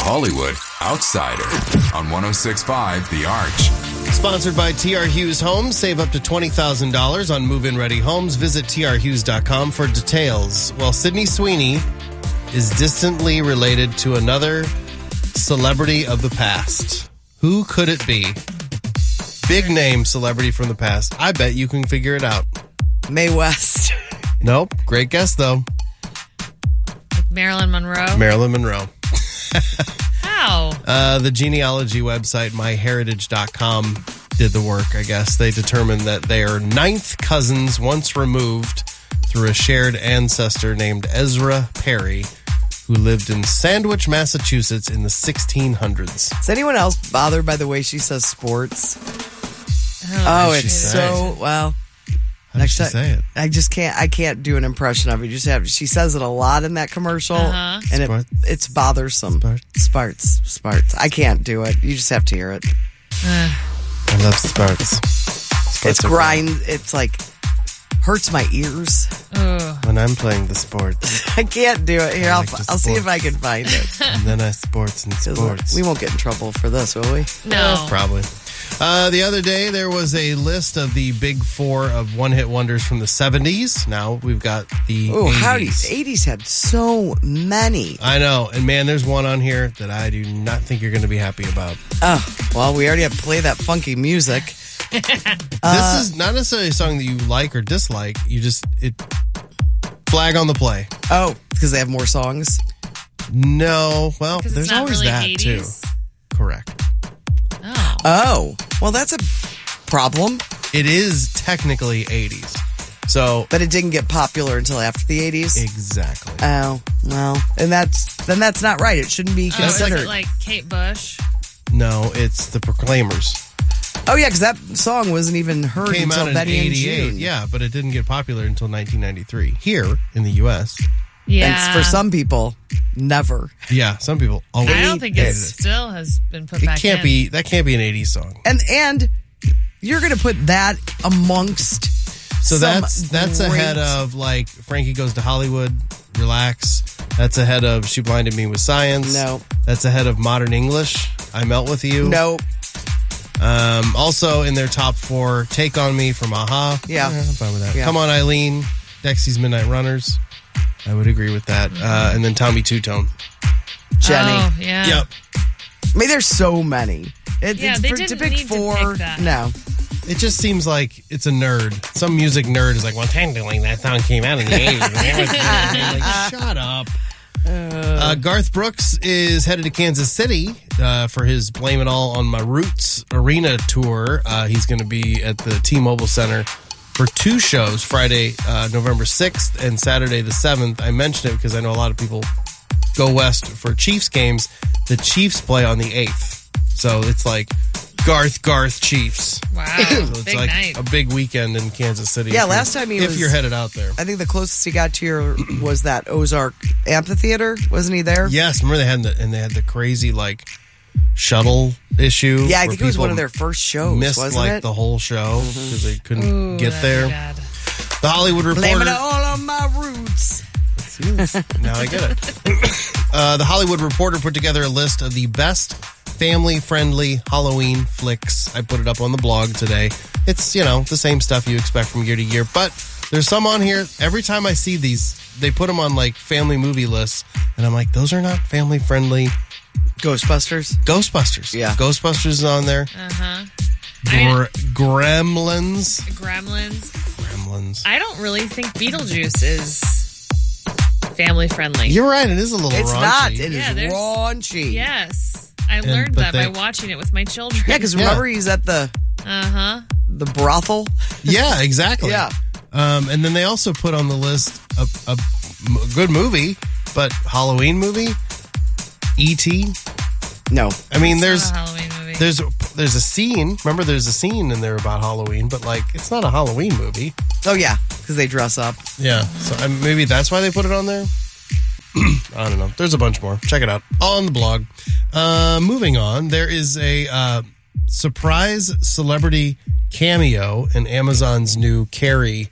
Hollywood Outsider on 106.5 The Arch. Sponsored by TR Hughes Homes. Save up to $20,000 on move-in ready homes. Visit trhughes.com for details. Well, Sydney Sweeney is distantly related to another celebrity of the past. Who could it be? Big name celebrity from the past. I bet you can figure it out. Mae West. Nope. Great guess, though. Like Marilyn Monroe? Marilyn Monroe. How? The genealogy website, myheritage.com, did the work, I guess. They determined that they are ninth cousins once removed through a shared ancestor named Ezra Perry, who lived in Sandwich, Massachusetts in the 1600s. Is anyone else bothered by the way she says sports? Oh, it's so, well... How did she say it? I can't do an impression of it. She says it a lot in that commercial, and it's bothersome. Sparts. I can't do it. You just have to hear it. I love Sparts. It's grind. It's like hurts my ears when I'm playing the sports. I can't do it. Here, I'll see if I can find it. And then I sports. We won't get in trouble for this, will we? No, probably. The other day, there was a list of the big four of one-hit wonders from the 70s. Now we've got the 80s. Howdy. 80s had so many. I know. And, man, there's one on here that I do not think you're going to be happy about. Oh, well, we already have to play that funky music. This is not necessarily a song that you like or dislike. Flag on the play. Oh, because they have more songs? No. Well, there's always really that, 80s? too. Correct. Oh, well, that's a problem. It is technically 80s. But it didn't get popular until after the 80s? Exactly. Oh, well, and that's not right. It shouldn't be considered. Is it like Kate Bush? No, it's the Proclaimers. Oh, yeah, because that song wasn't even heard Came until out in Betty and 88. June. Yeah, but it didn't get popular until 1993 here in the U.S. Yeah. And for some people, never. Yeah, some people always. I don't think it still has been put back in. That can't be an 80s song. And you're going to put that amongst. So that's ahead of like Frankie Goes to Hollywood, Relax. That's ahead of She Blinded Me with Science. No. That's ahead of Modern English, I Melt With You. No. Also in their top four, Take On Me from A-ha. Yeah. I'm fine with that. Yeah. Come On Eileen, Dexy's Midnight Runners. I would agree with that. And then Tommy Two-Tone. Jenny. Oh, yeah. Yep. I mean, there's so many. They didn't need to pick that. No. It just seems like it's a nerd. Some music nerd is like, well, technically that song came out in the 80s. Like, shut up. Garth Brooks is headed to Kansas City for his Blame It All on My Roots Arena tour. He's going to be at the T-Mobile Center for two shows, Friday, November 6th and Saturday the 7th. I mentioned it because I know a lot of people go west for Chiefs games. The Chiefs play on the 8th. So it's like Garth Chiefs. Wow. So it's big like night. a big weekend in Kansas City. Yeah, last time if you're headed out there. I think the closest he got to here was that Ozark Amphitheater. Wasn't he there? Yes, remember they had the crazy like shuttle issue. Yeah, I think it was one of their first shows. Missed wasn't like it? the whole show because they couldn't get there. Bad. The Hollywood Reporter. Blame it all on my roots. Now I get it. The Hollywood Reporter put together a list of the best family-friendly Halloween flicks. I put it up on the blog today. It's, the same stuff you expect from year to year, but there's some on here. Every time I see these, they put them on like family movie lists, and I'm like, those are not family-friendly. Ghostbusters? Yeah. Ghostbusters is on there. Uh-huh. Gremlins. I don't really think Beetlejuice is family friendly. You're right. It is a little raunchy. It's not. It is raunchy. Yes. I learned that by watching it with my children. Yeah, because remember he's at the brothel? Yeah, exactly. Yeah. And then they also put on the list a good movie, but Halloween movie, E.T. No. I mean, It's not a Halloween movie. There's a scene. Remember, there's a scene in there about Halloween, but like it's not a Halloween movie. Oh yeah, because they dress up. Yeah. So maybe that's why they put it on there. I don't know. There's a bunch more. Check it out on the blog. Moving on, there is a surprise celebrity cameo in Amazon's new Carrie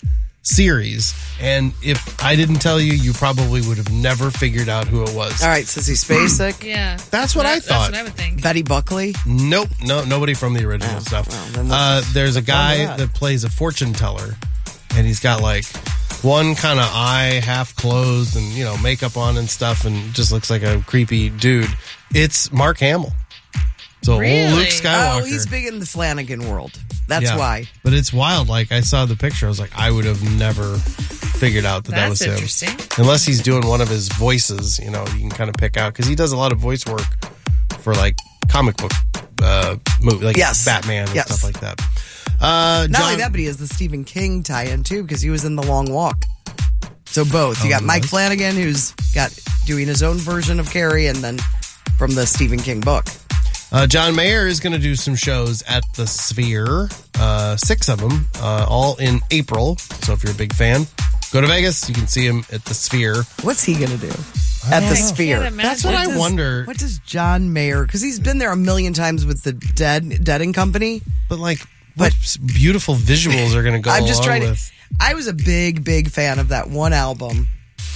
series. And if I didn't tell you, you probably would have never figured out who it was. All right, Sissy Spacek. Yeah. That's what I thought. That's what I would think. Betty Buckley. Nope. No, nobody from the original stuff. Well, there's a guy that plays a fortune teller, and he's got like one kind of eye half closed and, makeup on and stuff, and just looks like a creepy dude. It's Mark Hamill. So really? old Luke Skywalker. Oh, he's big in the Flanagan world. That's why. But it's wild. Like, I saw the picture. I was like, I would have never figured out that was him. That's interesting. Unless he's doing one of his voices, you can kind of pick out. Because he does a lot of voice work for, like, comic book movies. Like Batman and stuff like that. Not only that, but he has the Stephen King tie-in, too, because he was in The Long Walk. So both. You got Mike Flanagan, who's doing his own version of Carrie, and then from the Stephen King book. John Mayer is going to do some shows at the Sphere, 6 of them, all in April. So if you're a big fan, go to Vegas. You can see him at the Sphere. What's he going to do at the Sphere? That's what I wonder. What does John Mayer, because he's been there a million times with the Dead and Company. But what beautiful visuals are going to go I'm just along trying with. I was a big fan of that one album,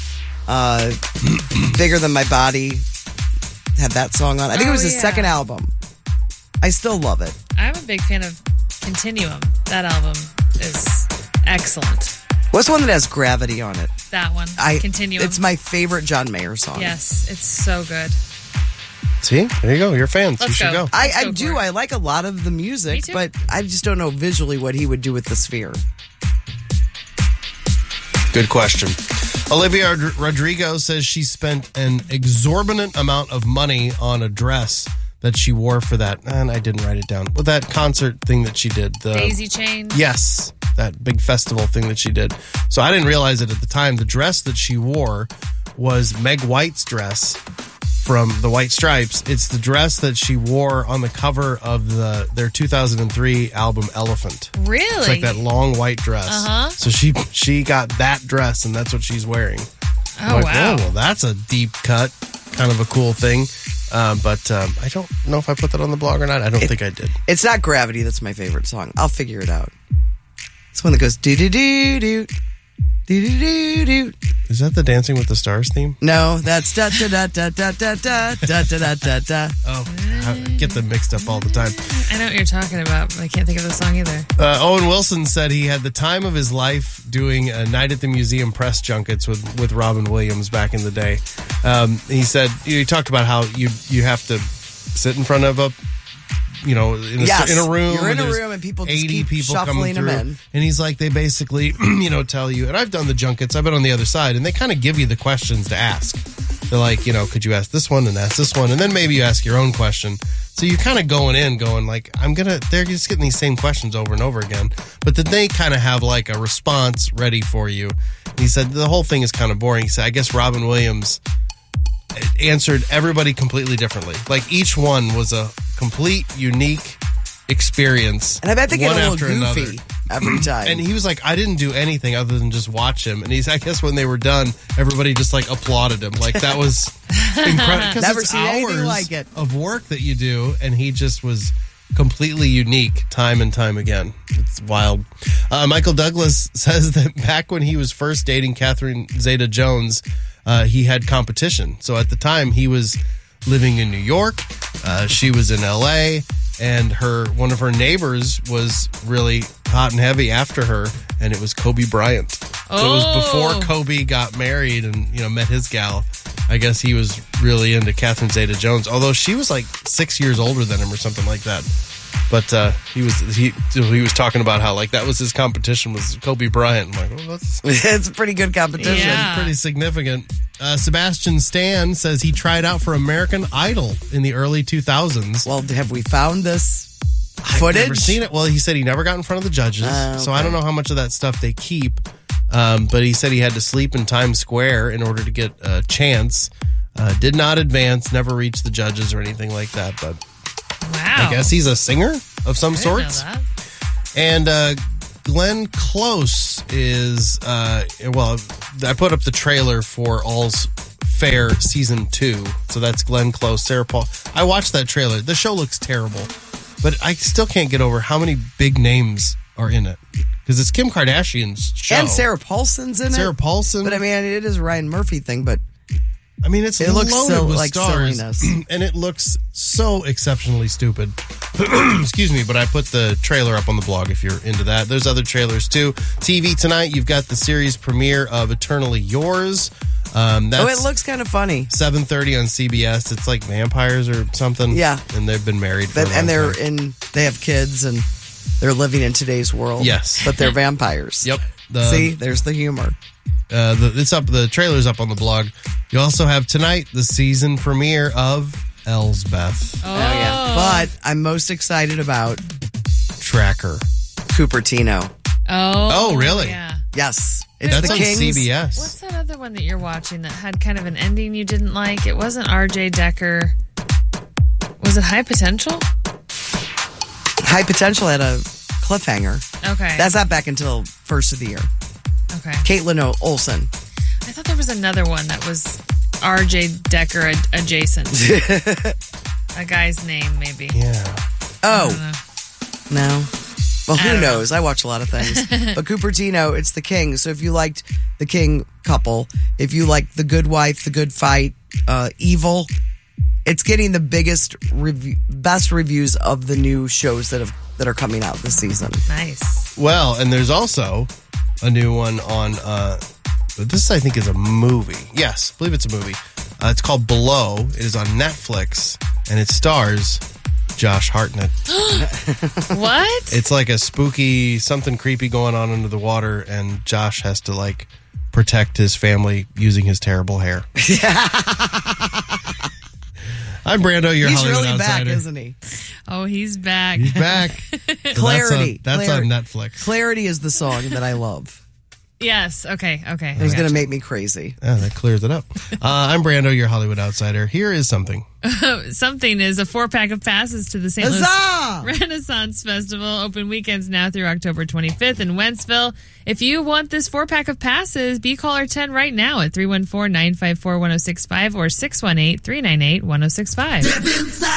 Bigger Than My Body. Had that song on. I think it was his second album. I still love it. I'm a big fan of Continuum. That album is excellent. What's the one that has Gravity on it? That one. Continuum. It's my favorite John Mayer song. Yes, it's so good. See? There you go. You're fans. Let's you should go. I do. I like a lot of the music, but I just don't know visually what he would do with the Sphere. Good question. Olivia Rodrigo says she spent an exorbitant amount of money on a dress that she wore for that, and I didn't write it down, but that concert thing that she did. The Daisy Chain? Yes, that big festival thing that she did. So I didn't realize it at the time. The dress that she wore was Meg White's dress from the White Stripes. It's the dress that she wore on the cover of their 2003 album Elephant. Really? It's like that long white dress. Uh-huh. So she got that dress, and that's what she's wearing. Oh, wow. Oh, well, that's a deep cut, kind of a cool thing. But I don't know if I put that on the blog or not. I don't think I did. It's not Gravity that's my favorite song. I'll figure it out. It's one that goes do-do-do-do. Do-do-do-do. Is that the Dancing with the Stars theme? No, that's da-da-da-da-da-da-da-da-da-da. Oh, I get them mixed up all the time. I know what you're talking about, but I can't think of the song either. Owen Wilson said he had the time of his life doing a night at the museum press junkets with Robin Williams back in the day. He said, he talked about how you have to sit in front of a in a room. You're in a room and people just 80 keep people shuffling coming through. them in. And he's like, they basically, tell you, and I've done the junkets, I've been on the other side, and they kind of give you the questions to ask. They're like, could you ask this one and ask this one? And then maybe you ask your own question. So you're kind of going like, they're just getting these same questions over and over again. But then they kind of have like a response ready for you. And he said the whole thing is kind of boring. He said, I guess Robin Williams answered everybody completely differently. Like each one was a complete, unique experience. And I bet they get a little goofy every time. And he was like, I didn't do anything other than just watch him. And I guess when they were done, everybody just like applauded him. Like that was incredible. Never seen anything like it. Of work that you do, and he just was completely unique time and time again. It's wild. Michael Douglas says that back when he was first dating Catherine Zeta-Jones, he had competition. So at the time, he was living in New York. She was in L.A., and one of her neighbors was really hot and heavy after her, and it was Kobe Bryant. So it was before Kobe got married and met his gal. I guess he was really into Catherine Zeta-Jones, although she was like 6 years older than him or something like that. But he was talking about how like that was his competition was Kobe Bryant. I'm like, that's it's a pretty good competition. Yeah. Pretty significant. Sebastian Stan says he tried out for American Idol in the early 2000s. Well, have we found this footage? I've never seen it. Well, he said he never got in front of the judges, so I don't know how much of that stuff they keep. But he said he had to sleep in Times Square in order to get a chance. Did not advance, never reached the judges or anything like that. But wow, I guess he's a singer of some sorts. And Glenn Close is, I put up the trailer for All's Fair Season 2. So that's Glenn Close, Sarah Paul. I watched that trailer. The show looks terrible, but I still can't get over how many big names are in it. because it's Kim Kardashian's show. And Sarah Paulson's in it. Sarah Paulson. But I mean, it is a Ryan Murphy thing, but I mean, it looks loaded so with like stars, silliness. and it looks so exceptionally stupid. Excuse me, but I put the trailer up on the blog if you're into that. There's other trailers too. TV tonight, you've got the series premiere of Eternally Yours. It looks kind of funny. 7:30 on CBS. It's like vampires or something. Yeah, and they've been married for a long and they have kids and they're living in today's world. Yes, but they're vampires. Yep. See, there's the humor. The trailer's up on the blog. You also have tonight the season premiere of Elsbeth. Oh, yeah. But I'm most excited about Tracker. Cupertino. Oh, really? Yeah. Yes. That's the on Kings. CBS. What's that other one that you're watching that had kind of an ending you didn't like? It wasn't RJ Decker. Was it High Potential? High Potential had a cliffhanger. Okay. That's not back until first of the year. Okay. Caitlin Olsen. I thought there was another one that was RJ Decker adjacent. A guy's name, maybe. Yeah. Oh. No. Well, I who don't know. knows? I watch a lot of things. But Cupertino, it's the King. So if you liked the King couple, if you like The Good Wife, The Good Fight, Evil, it's getting the best reviews of the new shows that are coming out this season. Nice. Well, and there's also a new one on, this I think is a movie. Yes, I believe it's a movie. It's called Below. It is on Netflix, and it stars Josh Hartnett. What? It's like a spooky, something creepy going on under the water, and Josh has to like protect his family using his terrible hair. I'm Brando, your He's Hollywood really outsider. back, isn't he? Oh, he's back. He's back. So Clarity. That's on Netflix. Clarity is the song that I love. Yes. Okay. It was going to make me crazy. Yeah, that clears it up. I'm Brando, your Hollywood outsider. Here is something. Something is a 4-pack of passes to the St. Huzzah! Louis Renaissance Festival. Open weekends now through October 25th in Wentzville. If you want this 4-pack of passes, be caller 10 right now at 314-954-1065 or 618-398-1065.